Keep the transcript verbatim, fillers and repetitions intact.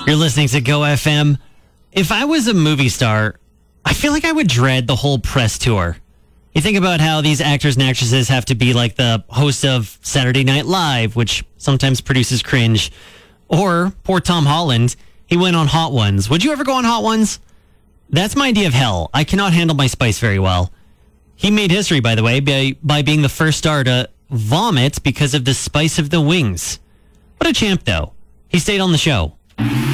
You're listening to Go F M. If I was a movie star, I feel like I would dread the whole press tour. You think about how these actors and actresses have to be like the host of Saturday Night Live, which sometimes produces cringe. Or poor Tom Holland, he went on Hot Ones. Would you ever go on Hot Ones? That's my idea of hell. I cannot handle my spice very well. He made history, by the way, by, by being the first star to vomit because of the spice of the wings. What a champ, though. He stayed on the show.